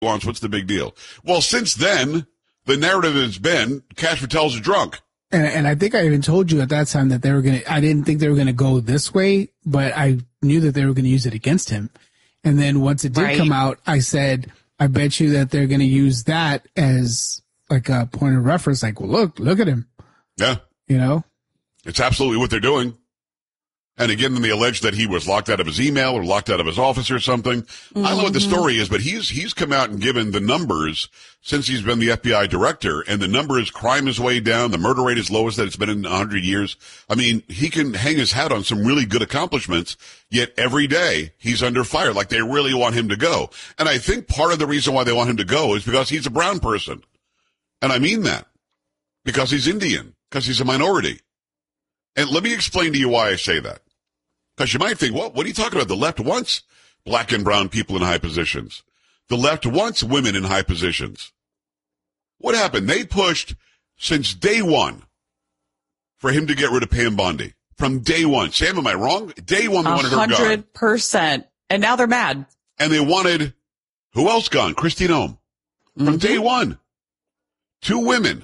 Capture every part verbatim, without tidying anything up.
wants. What's the big deal? Well, since then, the narrative has been Kash Patel's a drunk. And, and I think I even told you at that time that they were going to, I didn't think they were going to go this way, but I knew that they were going to use it against him. And then once it did right. come out, I said, I bet you that they're going to use that as like a point of reference. Like, well, look, look at him. Yeah. You know? It's absolutely what they're doing. And again, then they allege that he was locked out of his email or locked out of his office or something. Mm-hmm. I don't know what the story is, but he's he's come out and given the numbers since he's been the F B I director, and the numbers, crime is way down, the murder rate is lowest that it's been in one hundred years. I mean, he can hang his hat on some really good accomplishments, yet every day he's under fire. Like, they really want him to go. And I think part of the reason why they want him to go is because he's a brown person. And I mean that. Because he's Indian. Because he's a minority. And let me explain to you why I say that. Because you might think, well, what are you talking about? The left wants black and brown people in high positions. The left wants women in high positions. What happened? They pushed since day one for him to get rid of Pam Bondi. From day one. Sam, am I wrong? Day one, they wanted her gone. one hundred percent. And now they're mad. And they wanted, who else gone? Kristi Noem. From mm-hmm. day one. Two women.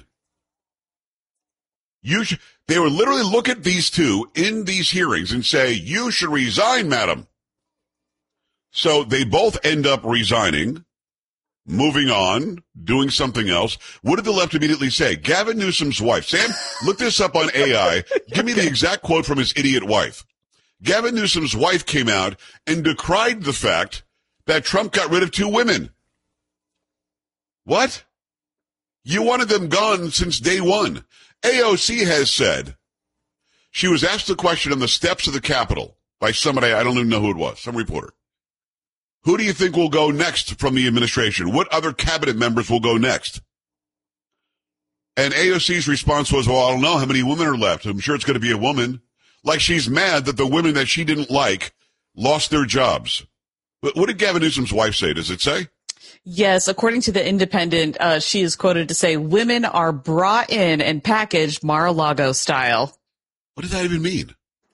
You should, they would literally look at these two in these hearings and say, you should resign, madam. So they both end up resigning, moving on, doing something else. What did the left immediately say? Gavin Newsom's wife. Sam, look this up on A I. Give me the exact quote from his idiot wife. Gavin Newsom's wife came out and decried the fact that Trump got rid of two women. What? You wanted them gone since day one. A O C has said, she was asked the question on the steps of the Capitol by somebody, I don't even know who it was, some reporter. Who do you think will go next from the administration? What other cabinet members will go next? And A O C's response was, well, I don't know how many women are left. I'm sure it's going to be a woman. Like, she's mad that the women that she didn't like lost their jobs. But what did Gavin Newsom's wife say? Does it say? Yes, according to The Independent, uh, she is quoted to say, women are brought in and packaged Mar-a-Lago style. What does that even mean?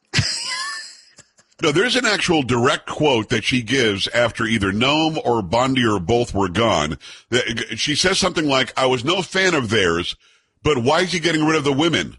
No, there's an actual direct quote that she gives after either Noem or Bondi or both were gone. She says something like, I was no fan of theirs, but why is he getting rid of the women?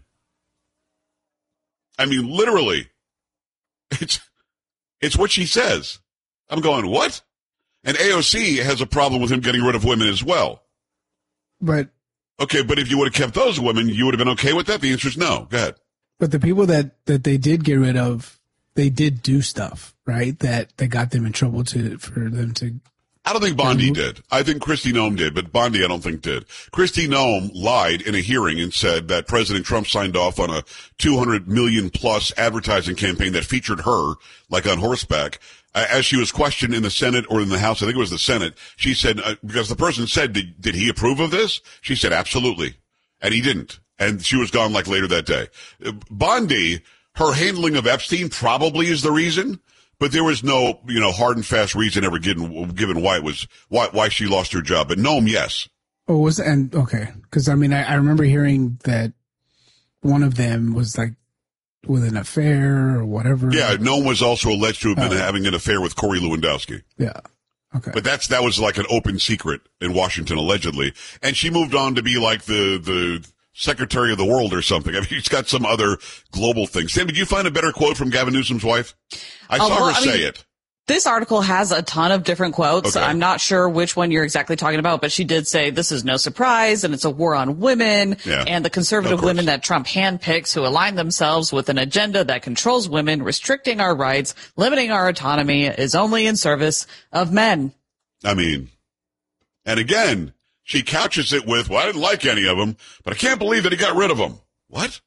I mean, literally, it's, it's what she says. I'm going, what? And A O C has a problem with him getting rid of women as well. But okay, but if you would have kept those women, you would have been okay with that? The answer is no. Go ahead. But the people that, that they did get rid of, they did do stuff, right? That, that got them in trouble to, for them to. I don't think Bondi did. I think Kristi Noem did, but Bondi I don't think did. Kristi Noem lied in a hearing and said that President Trump signed off on a two hundred million plus advertising campaign that featured her, like on horseback. As she was questioned in the Senate or in the House, I think it was the Senate, she said, uh, because the person said, did, did he approve of this? She said, absolutely. And he didn't. And she was gone like later that day. Uh, Bondi, her handling of Epstein probably is the reason, but there was no, you know, hard and fast reason ever given, given why it was, why, why she lost her job. But Noem, yes. Oh, was, and okay. Cause I mean, I, I remember hearing that one of them was like, with an affair or whatever. Yeah, Noem was also alleged to have been oh. having an affair with Corey Lewandowski. Yeah. Okay. But that's that was like an open secret in Washington, allegedly. And she moved on to be like the the secretary of the world or something. I mean, she's got some other global thing. Sam, did you find a better quote from Gavin Newsom's wife? I oh, saw well, her I say mean, it. This article has a ton of different quotes. Okay. I'm not sure which one you're exactly talking about, but she did say this is no surprise and it's a war on women yeah. and the conservative women that Trump handpicks who align themselves with an agenda that controls women, restricting our rights, limiting our autonomy is only in service of men. I mean, and again, she couches it with, well, I didn't like any of them, but I can't believe that he got rid of them. What?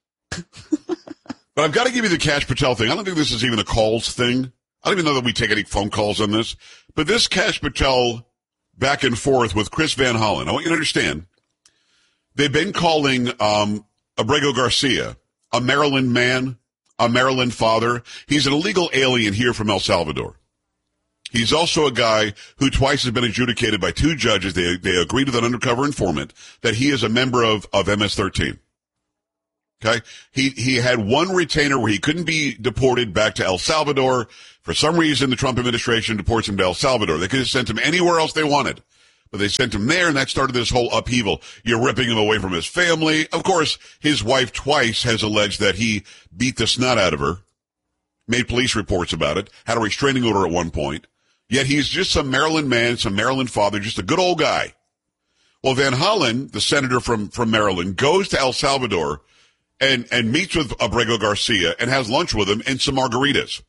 But I've got to give you the Kash Patel thing. I don't think this is even a calls thing. I don't even know that we take any phone calls on this, but this Kash Patel back and forth with Chris Van Hollen, I want you to understand, they've been calling um Abrego Garcia a Maryland man, a Maryland father. He's an illegal alien here from El Salvador. He's also a guy who twice has been adjudicated by two judges. They they agreed with an undercover informant that he is a member of, of M S thirteen. Okay. He, he had one retainer where he couldn't be deported back to El Salvador. For some reason, the Trump administration deports him to El Salvador. They could have sent him anywhere else they wanted. But they sent him there, and that started this whole upheaval. You're ripping him away from his family. Of course, his wife twice has alleged that he beat the snot out of her, made police reports about it, had a restraining order at one point. Yet he's just some Maryland man, some Maryland father, just a good old guy. Well, Van Hollen, the senator from, from Maryland, goes to El Salvador and, and meets with Abrego Garcia and has lunch with him and some margaritas.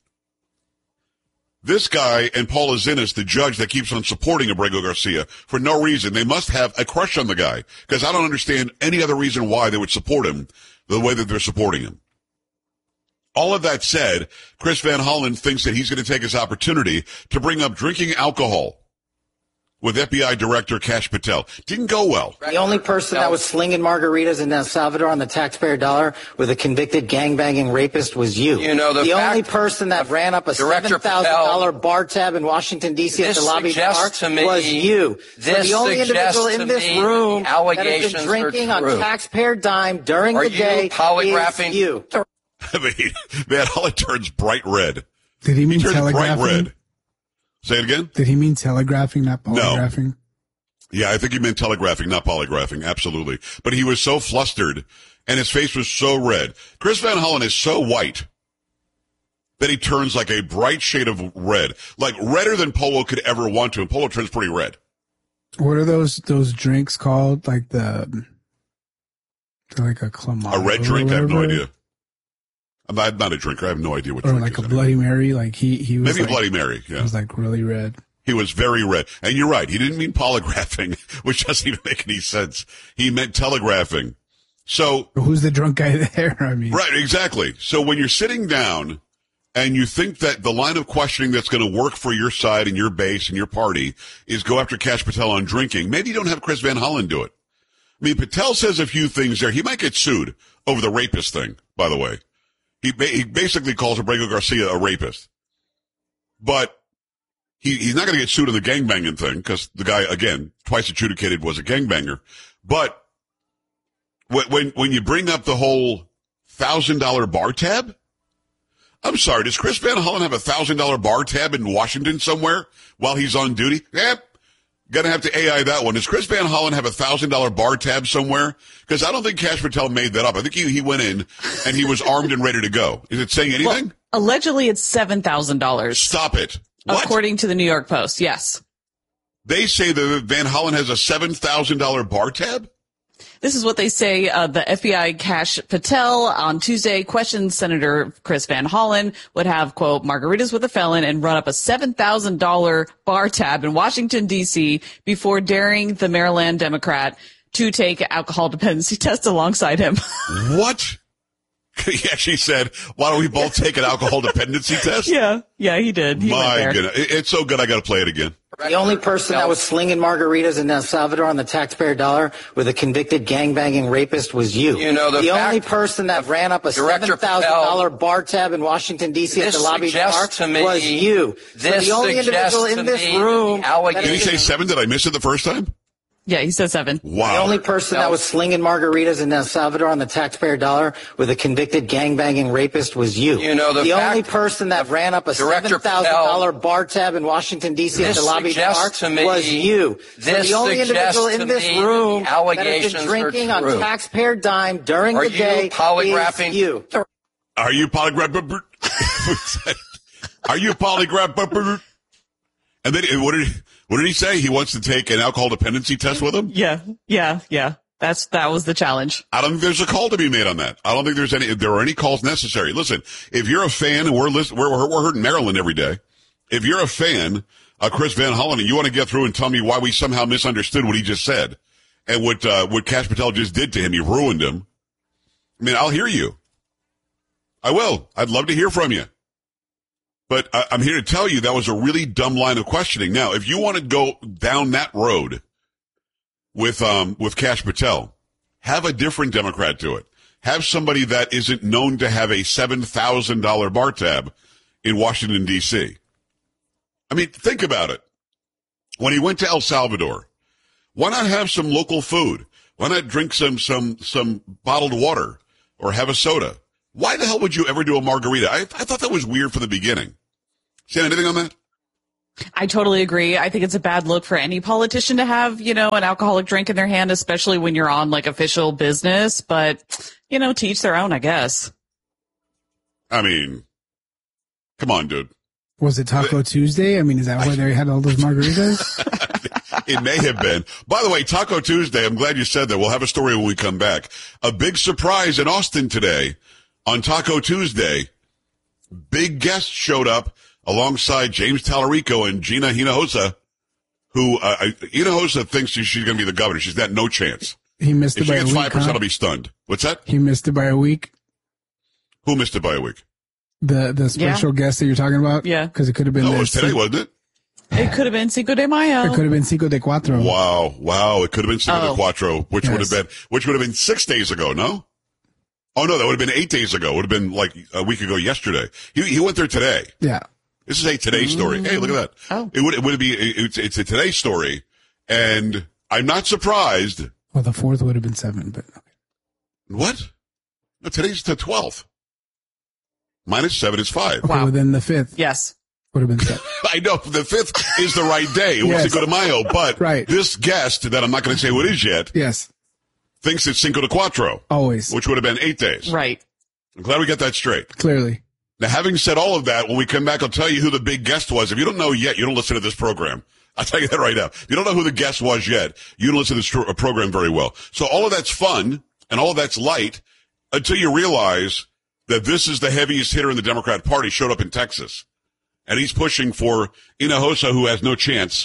This guy and Paula Zinnes, the judge that keeps on supporting Abrego Garcia for no reason, they must have a crush on the guy, because I don't understand any other reason why they would support him the way that they're supporting him. All of that said, Chris Van Hollen thinks that he's going to take his opportunity to bring up drinking alcohol with F B I Director Kash Patel. Didn't go well. The only person that was slinging margaritas in El Salvador on the taxpayer dollar with a convicted gangbanging rapist was you. You know, the, the fact, only person that ran up a seven thousand dollars bar tab in Washington, D C at the lobby bar was you. This so the only individual in this room that has been drinking on taxpayer dime during Are the day you polygraphing? is you. I mean, Van Hollen turns bright red. Did he mean he turns telegraphing? Bright red. Say it again? Did he mean telegraphing, not polygraphing? No. Yeah, I think he meant telegraphing, not polygraphing. Absolutely. But he was so flustered and his face was so red. Chris Van Hollen is so white that he turns like a bright shade of red, like redder than Polo could ever want to. And Polo turns pretty red. What are those, those drinks called? Like the, they're like a Clamato. A red drink? I have no idea. I'm not, not a drinker. I have no idea what or drink like is a anymore. Bloody Mary. Like he, he was Maybe like, a Bloody Mary. Yeah. It was like really red. He was very red. And you're right. He didn't mean polygraphing, which doesn't even make any sense. He meant telegraphing. So who's the drunk guy there? I mean, right, exactly. So when you're sitting down and you think that the line of questioning that's going to work for your side and your base and your party is go after Kash Patel on drinking, maybe you don't have Chris Van Hollen do it. I mean, Patel says a few things there. He might get sued over the rapist thing, by the way. He, ba- he basically calls Abrego Garcia a rapist. But he, he's not going to get sued on the gangbanging thing because the guy, again, twice adjudicated was a gangbanger. But when, when, when you bring up the whole one thousand dollars bar tab, I'm sorry, does Chris Van Hollen have a one thousand dollars bar tab in Washington somewhere while he's on duty? Yep. Gonna have to A I that one. Does Chris Van Hollen have a one thousand dollars bar tab somewhere? Because I don't think Kash Patel made that up. I think he, he went in and he was armed and ready to go. Is it saying anything? Well, allegedly, it's seven thousand dollars. Stop it. What? According to the New York Post, yes. They say that Van Hollen has a seven thousand dollars bar tab? This is what they say. Uh, the F B I Kash Patel on Tuesday questioned Senator Chris Van Hollen, would have, quote, margaritas with a felon and run up a seven thousand dollars bar tab in Washington, D C before daring the Maryland Democrat to take alcohol dependency test alongside him. What? He actually said, why don't we both take an alcohol dependency test? Yeah, yeah, he did. He My goodness. It's so good I got to play it again. The only person that was slinging margaritas in El Salvador on the taxpayer dollar with a convicted gangbanging rapist was you. You know, the, the fact, only person that ran up a seven thousand dollars bar tab in Washington, D C at the lobby bar me, was you. This so the only individual in this room. Did he say seven? Did I miss it the first time? Yeah, he said seven. Wow. The only person that was slinging margaritas in El Salvador on the taxpayer dollar with a convicted gangbanging rapist was you. You know, the, the fact, only person that ran up a seven thousand dollars bar tab in Washington, D C at the lobby bar me, was you. This so the only individual in this room that has been drinking on taxpayer dime during Are the day you polygraphing? is you. Are you polygraphing? Are you polygraphing? And then what did he, what did he say? He wants to take an alcohol dependency test with him? Yeah, yeah, yeah. That's that was the challenge. I don't think there's a call to be made on that. I don't think there's any. If there are any calls necessary. Listen, if you're a fan, and we're listen, we're we're heard in Maryland every day. If you're a fan of Chris Van Hollen and you want to get through and tell me why we somehow misunderstood what he just said and what uh, what Kash Patel just did to him, he ruined him. I mean, I'll hear you. I will. I'd love to hear from you. But I, I'm here to tell you that was a really dumb line of questioning. Now, if you want to go down that road with um with Kash Patel, have a different Democrat do it. Have somebody that isn't known to have a seven thousand dollars bar tab in Washington, D C. I mean, think about it. When he went to El Salvador, why not have some local food? Why not drink some some some bottled water or have a soda? Why the hell would you ever do a margarita? I, I thought that was weird from the beginning. See anything on that? I totally agree. I think it's a bad look for any politician to have, you know, an alcoholic drink in their hand, especially when you're on like official business. But, you know, to each their own, I guess. I mean, come on, dude. Was it Taco Tuesday? I mean, is that why they had all those margaritas? It may have been. By the way, Taco Tuesday, I'm glad you said that. We'll have a story when we come back. A big surprise in Austin today on Taco Tuesday. Big guest showed up alongside James Tallarico and Gina Hinojosa, who uh, Hinojosa thinks she's going to be the governor. She's got no chance. He missed it if by she a gets week, five percent, huh? I'll be stunned. What's that? He missed it by a week. Who missed it by a week? The the special yeah. guest that you're talking about? Yeah. Because it could have been... No, it was today, C- wasn't it? It could have been Cinco de Mayo. It could have been Cinco de Cuatro. Wow, wow. It could have been Cinco oh. de Cuatro, which yes. would have been which would have been six days ago, no? Oh, no, that would have been eight days ago. It would have been like a week ago yesterday. He he went there today. Yeah. This is a today story. Mm. Hey, look at that. Oh. It would it would be it's it's a today story, and I'm not surprised. Well, the fourth would have been seven, but okay. What? No, today's the twelfth. Minus seven is five. Okay, wow. Well, then the fifth. Yes. Would have been seven. I know the fifth is the right day. It was yes. Cinco de Mayo, but right. this guest that I'm not going to say who it is yet. Yes. Thinks it's Cinco de Cuatro. Always. Which would have been eight days. Right. I'm glad we got that straight. Clearly. Now, having said all of that, when we come back, I'll tell you who the big guest was. If you don't know yet, you don't listen to this program. I'll tell you that right now. If you don't know who the guest was yet, you don't listen to this tr- program very well. So all of that's fun and all of that's light until you realize that this is the heaviest hitter in the Democrat Party, showed up in Texas. And he's pushing for Hinojosa, who has no chance.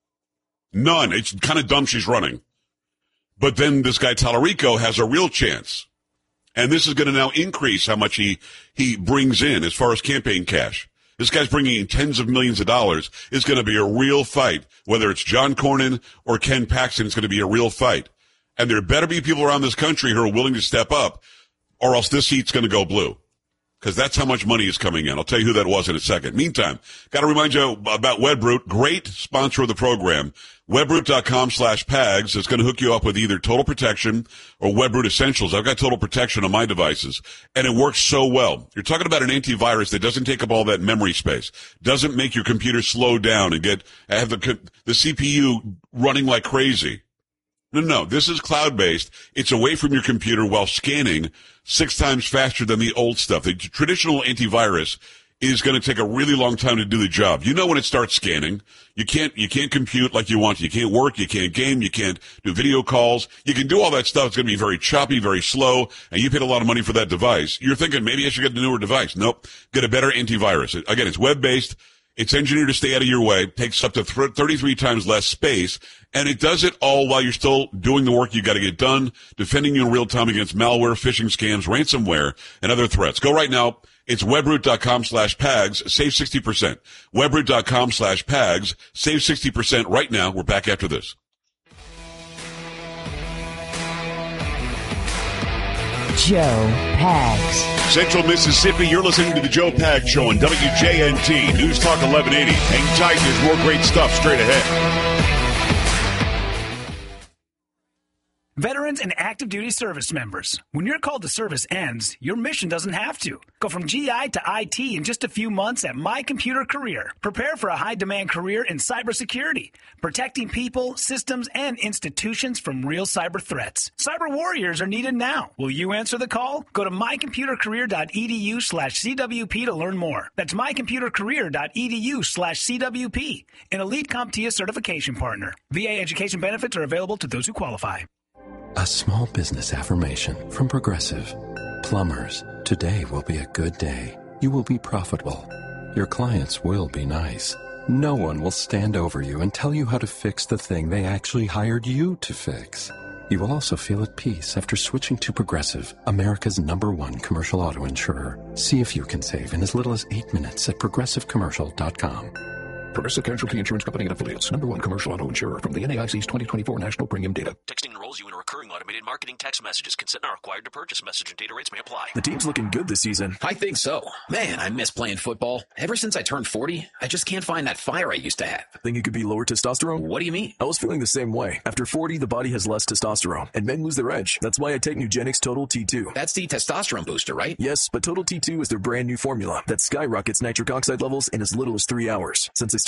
None. It's kind of dumb she's running. But then this guy Tallarico has a real chance. And this is going to now increase how much he, he brings in as far as campaign cash. This guy's bringing in tens of millions of dollars. It's going to be a real fight. Whether it's John Cornyn or Ken Paxton, it's going to be a real fight. And there better be people around this country who are willing to step up, or else this seat's going to go blue. Because that's how much money is coming in. I'll tell you who that was in a second. Meantime, got to remind you about Webroot, great sponsor of the program. Webroot.com slash PAGS is going to hook you up with either Total Protection or Webroot Essentials. I've got Total Protection on my devices, and it works so well. You're talking about an antivirus that doesn't take up all that memory space, doesn't make your computer slow down and get have the the C P U running like crazy. No, no, this is cloud-based. It's away from your computer while scanning six times faster than the old stuff. The traditional antivirus is going to take a really long time to do the job. You know when it starts scanning, you can't, you can't compute like you want to. You can't work, you can't game, you can't do video calls. You can do all that stuff. It's going to be very choppy, very slow, and you paid a lot of money for that device. You're thinking, maybe I should get a newer device. Nope. Get a better antivirus. Again, it's web-based. It's engineered to stay out of your way, takes up to thirty-three times less space, and it does it all while you're still doing the work you got to get done, defending you in real time against malware, phishing scams, ransomware, and other threats. Go right now. It's webroot.com slash PAGS. Save sixty percent. Webroot.com slash PAGS. Save sixty percent right now. We're back after this. Joe Pags. Central Mississippi, you're listening to the Joe Pags Show on W J N T, News Talk eleven eighty. Hang tight, there's more great stuff straight ahead. Veterans and active duty service members, when your call to service ends, your mission doesn't have to. Go from G I to I T in just a few months at My Computer Career. Prepare for a high-demand career in cybersecurity, protecting people, systems, and institutions from real cyber threats. Cyber warriors are needed now. Will you answer the call? Go to mycomputercareer.edu slash CWP to learn more. That's mycomputercareer.edu slash CWP, an elite CompTIA certification partner. V A education benefits are available to those who qualify. A small business affirmation from Progressive. Plumbers, today will be a good day. You will be profitable. Your clients will be nice. No one will stand over you and tell you how to fix the thing they actually hired you to fix. You will also feel at peace after switching to Progressive, America's number one commercial auto insurer. See if you can save in as little as eight minutes at progressive commercial dot com. Progressive Casualty Insurance Company and Affiliates. Number one commercial auto insurer from the N A I C's twenty twenty-four National Premium Data. Texting enrolls you in a recurring automated marketing text messages. Consent not required to purchase. Message and data rates may apply. The team's looking good this season. I think so. Man, I miss playing football. Ever since I turned forty, I just can't find that fire I used to have. Think it could be lower testosterone? What do you mean? I was feeling the same way. After forty, the body has less testosterone, and men lose their edge. That's why I take Nugenix Total T two. That's the testosterone booster, right? Yes, but Total T two is their brand new formula that skyrockets nitric oxide levels in as little as three hours. Since I started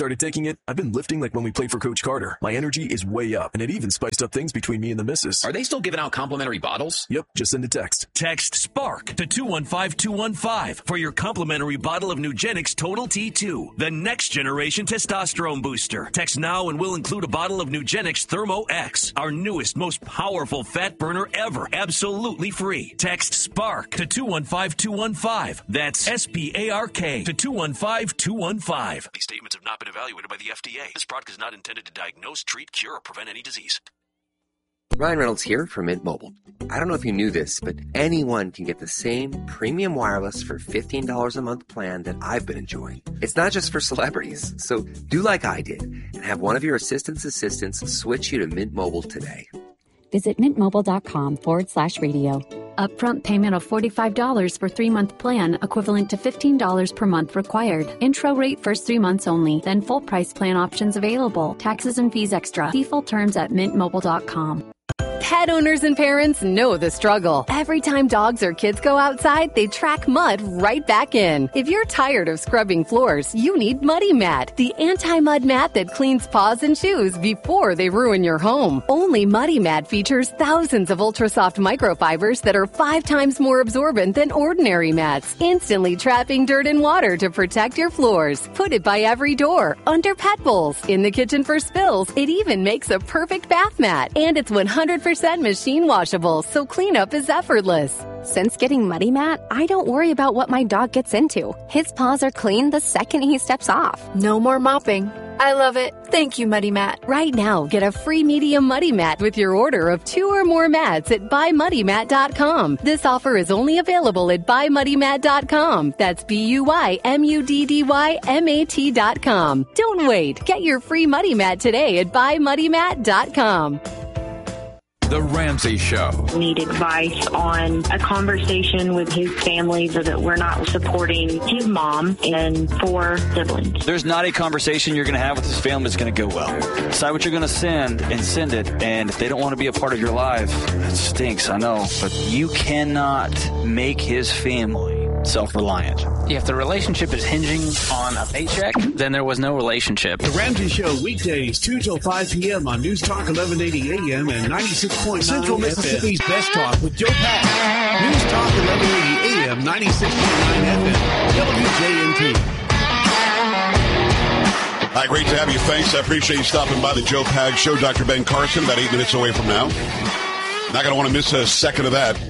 started taking it, I've been lifting like when we played for Coach Carter. My energy is way up, and it even spiced up things between me and the missus. Are they still giving out complimentary bottles? Yep, just send a text. Text SPARK to two one five two one five for your complimentary bottle of Nugenix Total T two, the next generation testosterone booster. Text now and we'll include a bottle of Nugenix Thermo X, our newest, most powerful fat burner ever, absolutely free. Text SPARK to two one five two one five. That's S P A R K to two one five two one five. These statements have not been evaluated by the F D A. This product is not intended to diagnose, treat, cure, or prevent any disease. Ryan Reynolds here from Mint Mobile. I don't know if you knew this, but anyone can get the same premium wireless for fifteen dollars a month plan that I've been enjoying. It's not just for celebrities. So do like I did and have one of your assistant's assistants switch you to Mint Mobile today. Visit mintmobile.com forward slash radio. Upfront payment of forty-five dollars for three-month plan, equivalent to fifteen dollars per month required. Intro rate first three months only, then full price plan options available. Taxes and fees extra. See full terms at mint mobile dot com. Pet owners and parents know the struggle. Every time dogs or kids go outside, they track mud right back in. If you're tired of scrubbing floors, you need Muddy Mat, the anti-mud mat that cleans paws and shoes before they ruin your home. Only Muddy Mat features thousands of ultra-soft microfibers that are five times more absorbent than ordinary mats, instantly trapping dirt and water to protect your floors. Put it by every door, under pet bowls, in the kitchen for spills. It even makes a perfect bath mat. And it's one hundred percent machine washable, so cleanup is effortless. Since getting Muddy Mat, I don't worry about what my dog gets into. His paws are clean the second he steps off. No more mopping. I love it. Thank you, Muddy Mat. Right now, get a free medium Muddy Mat with your order of two or more mats at buy muddy mat dot com. This offer is only available at buy muddy mat dot com. That's B U Y M U D D Y M A T dot com. Don't wait. Get your free Muddy Mat today at buy muddy mat dot com. The Ramsey Show. Need advice on a conversation with his family so that we're not supporting his mom and four siblings. There's not a conversation you're going to have with his family that's going to go well. Decide what you're going to send and send it. And if they don't want to be a part of your life, it stinks, I know. But you cannot make his family self-reliant. If the relationship is hinging on a paycheck, then there was no relationship. The Ramsey Show, weekdays, two till five p.m. on News Talk eleven eighty A M and ninety-six point nine Central Mississippi's Best Talk with Joe Pack. News Talk eleven eighty A M, ninety-six point nine F M, W J N T. Hi, great to have you. Thanks. I appreciate you stopping by the Joe Pags Show. Doctor Ben Carson, about eight minutes away from now. Not going to want to miss a second of that.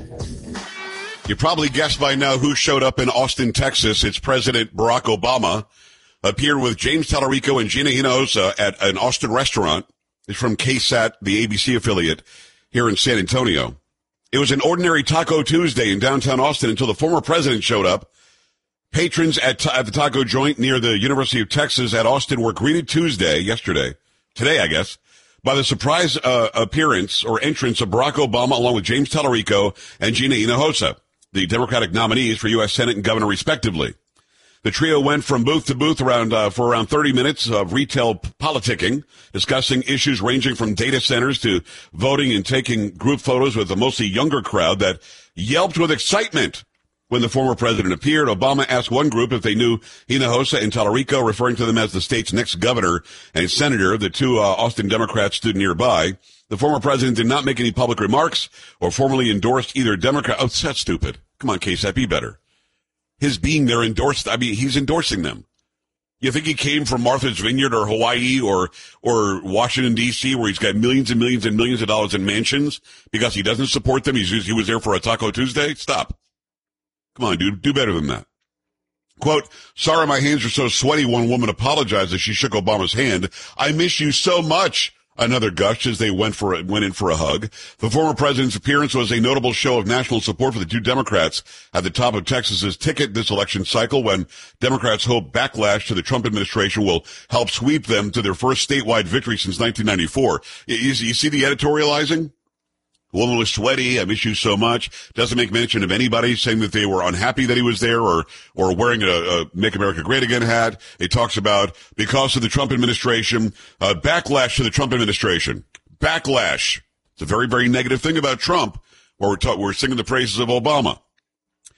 You probably guessed by now who showed up in Austin, Texas. It's President Barack Obama. Appeared with James Tallarico and Gina Hinojosa at an Austin restaurant. It's from K S A T, the A B C affiliate here in San Antonio. It was an ordinary Taco Tuesday in downtown Austin until the former president showed up. Patrons at, at the taco joint near the University of Texas at Austin were greeted Tuesday, yesterday, today, I guess, by the surprise uh, appearance or entrance of Barack Obama along with James Tallarico and Gina Hinojosa, the Democratic nominees for U S Senate and governor, respectively. The trio went from booth to booth around uh, for around thirty minutes of retail p- politicking, discussing issues ranging from data centers to voting and taking group photos with a mostly younger crowd that yelped with excitement. When the former president appeared, Obama asked one group if they knew Hinojosa and Tallarico, referring to them as the state's next governor and senator. The two uh, Austin Democrats stood nearby. The former president did not make any public remarks or formally endorsed either Democrat. Oh, that's stupid. Come on, K S A T, be better. His being there endorsed, I mean, he's endorsing them. You think he came from Martha's Vineyard or Hawaii or, or Washington, D C, where he's got millions and millions and millions of dollars in mansions because he doesn't support them? He's, he was there for a Taco Tuesday? Stop. Come on, dude, do better than that. Quote, sorry my hands are so sweaty, one woman apologized as she shook Obama's hand. I miss you so much. Another gushed as they went for a, went in for a hug. The former president's appearance was a notable show of national support for the two Democrats at the top of Texas's ticket this election cycle, when Democrats hope backlash to the Trump administration will help sweep them to their first statewide victory since nineteen ninety-four. You, you see the editorializing? The woman was sweaty. I miss you so much. Doesn't make mention of anybody saying that they were unhappy that he was there or, or wearing a, a Make America Great Again hat. It talks about because of the Trump administration, uh, backlash to the Trump administration. Backlash. It's a very, very negative thing about Trump, where we're, ta- we're singing the praises of Obama.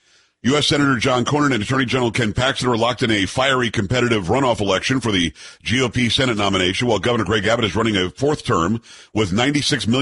U S. Senator John Cornyn and Attorney General Ken Paxton are locked in a fiery competitive runoff election for the G O P Senate nomination, while Governor Greg Abbott is running a fourth term with ninety-six million